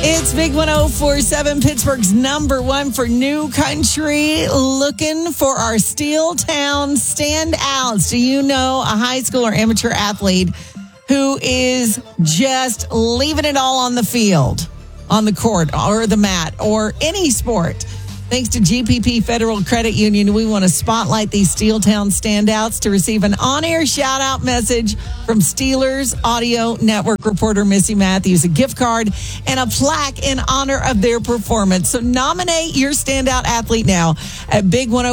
It's Big 1047, Pittsburgh's number one for new country, looking for our Steel Town standouts. Do you know a high school or amateur athlete who is just leaving it all on the field, on the court or the mat or any sport? Thanks to GPP Federal Credit Union, we want to spotlight these Steel Town standouts to receive an on-air shout-out message from Steelers Audio Network reporter Missy Matthews, a gift card, and a plaque in honor of their performance. So nominate your standout athlete now at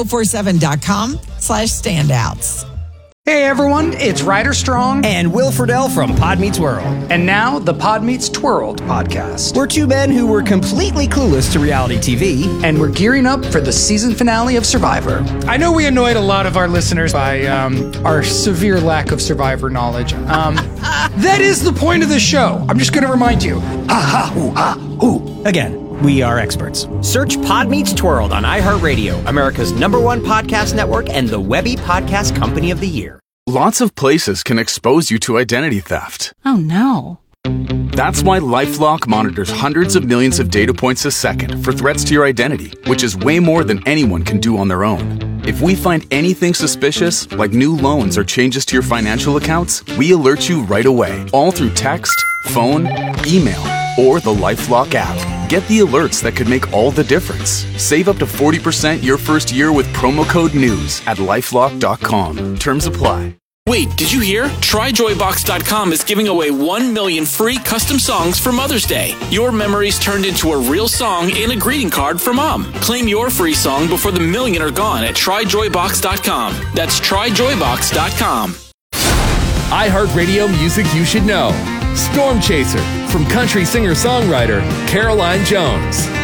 big1047.com/standouts. Hey everyone, it's Ryder Strong and Will Friedle from Pod Meets World. And now the Pod Meets Twirled podcast. We're two men who were completely clueless to reality TV. And we're gearing up for the season finale of Survivor. I know we annoyed a lot of our listeners by our severe lack of Survivor knowledge. That is the point of the show. I'm just going to remind you. Ha ha hoo ha hoo. Again, we are experts. Search Pod Meets Twirled on iHeartRadio, America's #1 podcast network and the Webby Podcast Company of the Year. Lots of places can expose you to identity theft. Oh, no. That's why LifeLock monitors hundreds of millions of data points a second for threats to your identity, which is way more than anyone can do on their own. If we find anything suspicious, like new loans or changes to your financial accounts, we alert you right away, all through text, phone, email, or the LifeLock app. Get the alerts that could make all the difference. Save up to 40% your first year with promo code NEWS at LifeLock.com. Terms apply. Wait, did you hear? TryJoyBox.com is giving away 1 million free custom songs for Mother's Day. Your memories turned into a real song and a greeting card for Mom. Claim your free song before the million are gone at TryJoyBox.com. That's TryJoyBox.com. iHeartRadio music you should know. Storm Chaser from country singer-songwriter Caroline Jones.